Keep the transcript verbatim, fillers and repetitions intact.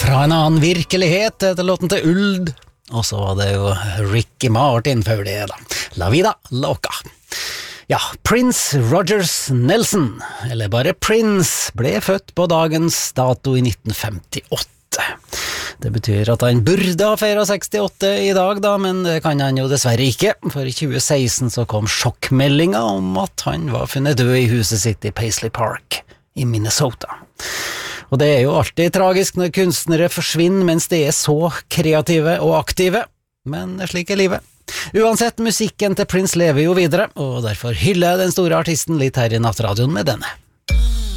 Fra en annen virkelighet etter låten til Uld. Og så var det jo Ricky Martin før det da. La Vida Loca. Ja, Prince Rogers Nelson, eller bare Prince, ble født på dagens dato i nitten femtiåtte. Det betyr at han burde ha feiret sekstiåtte i dag da, men det kan han jo dessverre ikke. For i tjue seksten så kom sjokkmeldinga om at han var funnet død i huset sitt i Paisley Park i Minnesota. Og det er jo alltid tragisk når kunstnere forsvinner mens de er så kreative og aktive, men slik er livet. Uansett, musikken til Prince lever jo videre, og derfor hyller jeg den store artisten litt her i Nattradioen med denne.